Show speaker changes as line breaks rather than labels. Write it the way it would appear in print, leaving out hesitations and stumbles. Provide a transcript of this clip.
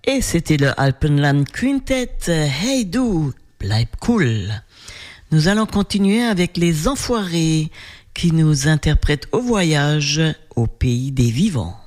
Et c'était le Alpenland Quintet, Hey Du, bleib cool. Nous allons continuer avec les Enfoirés qui nous interprètent Au voyage au pays des vivants.